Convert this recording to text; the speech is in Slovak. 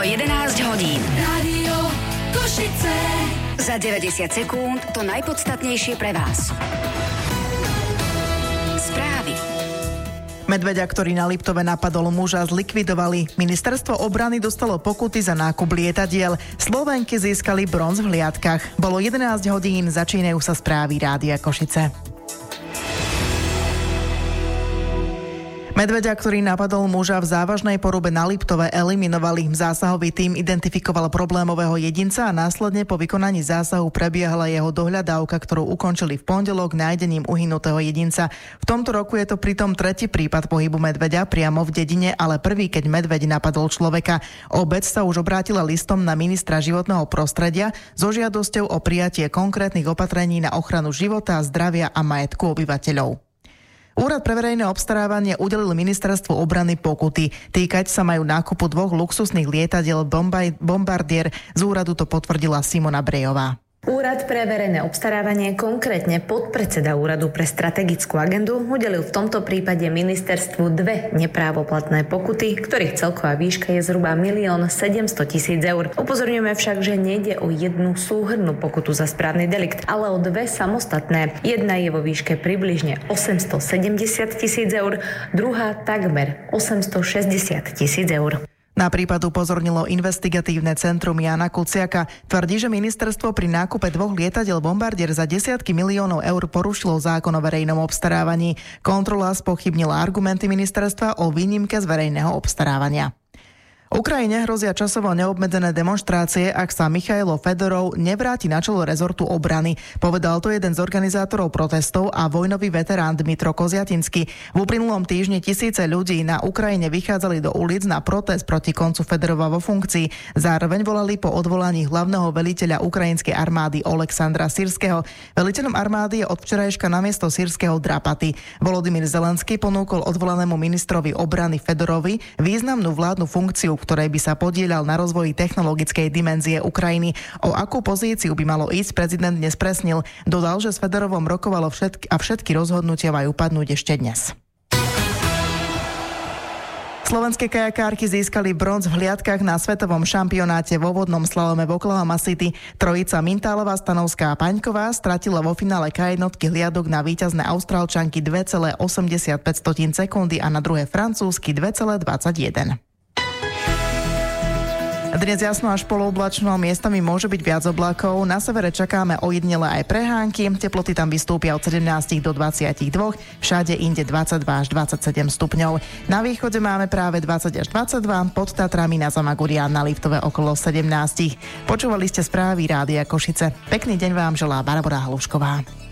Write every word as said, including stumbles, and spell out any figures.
jedenásť hodín. Rádio Košice. Za deväťdesiat sekúnd to najpodstatnejšie pre vás. Správy. Medveďa, ktorý na Liptove napadol muža, zlikvidovali. Ministerstvo obrany dostalo pokuty za nákup lietadiel. Slovenky získali bronz v hliadkach. Bolo jedenásť hodín, začínajú sa správy Rádia Košice. Medveďa, ktorý napadol muža v závažnej porube na Liptove, eliminovali. Zásahový tím identifikoval problémového jedinca a následne po vykonaní zásahu prebiehala jeho dohľadávka, ktorú ukončili v pondelok nájdením uhynutého jedinca. V tomto roku je to pritom tretí prípad pohybu medveďa priamo v dedine, ale prvý, keď medveď napadol človeka. Obec sa už obrátila listom na ministra životného prostredia so žiadosťou o prijatie konkrétnych opatrení na ochranu života, zdravia a majetku obyvateľov. Úrad pre verejné obstarávanie udelil ministerstvu obrany pokuty. Týkať sa majú nákupu dvoch luxusných lietadiel Bombardier. Z úradu to potvrdila Simona Brejová. Úrad pre verejné obstarávanie, konkrétne podpredseda Úradu pre strategickú agendu, udelil v tomto prípade ministerstvu dve neprávoplatné pokuty, ktorých celková výška je zhruba milión sedemsto tisíc eur. Upozorňujeme však, že nejde o jednu súhrnnú pokutu za správny delikt, ale o dve samostatné. Jedna je vo výške približne osemstosedemdesiat tisíc eur, druhá takmer osemstošesťdesiat tisíc eur. Na prípad upozornilo investigatívne centrum Jána Kuciaka. Tvrdí, že ministerstvo pri nákupe dvoch lietadiel Bombardier za desiatky miliónov eur porušilo zákon o verejnom obstarávaní. Kontrola spochybnila argumenty ministerstva o výnimke z verejného obstarávania. Ukrajine hrozia časovo neobmedzené demonštrácie, ak sa Michailo Fedorov nevráti na čelo rezortu obrany. Povedal to jeden z organizátorov protestov a vojnový veterán Dmytro Koziatinský. V uplynulom týždni tisíce ľudí na Ukrajine vychádzali do ulic na protest proti koncu Fedorova vo funkcii. Zároveň volali po odvolaní hlavného veliteľa ukrajinskej armády Oleksandra Syrského. Veliteľom armády je od včerajška namiesto Syrského Drapaty. Volodymyr Zelenský ponúkol odvolanému ministrovi obrany Fedorovi významnú vládnu funkciu, ktorej by sa podieľal na rozvoji technologickej dimenzie Ukrajiny. O akú pozíciu by malo ísť, prezident nespresnil. Dodal, že s Fedorovom rokovalo všetky a všetky rozhodnutia majú padnúť ešte dnes. Slovenské kajakárky získali bronz v hliadkach na svetovom šampionáte vo vodnom slalome v Oklahoma City. Trojica Mintálová, Stanovská a Paňková stratila vo finále kajednotky hliadok na víťazné Austrálčanky dva celé osemdesiatpäť sekundy a na druhé Francúzsky dva celé dvadsaťjeden. Dnes jasno až polooblačno, miestami môže byť viac oblákov. Na severe čakáme ojedinele aj prehánky. Teploty tam vystúpia od sedemnásť do dvadsaťdva, všade inde dvadsaťdva až dvadsaťsedem stupňov. Na východe máme práve dvadsať až dvadsaťdva, pod Tatrami na Zamagúria na Liptove okolo sedemnásť. Počúvali ste správy Rádia Košice. Pekný deň vám želá Barbora Halušková.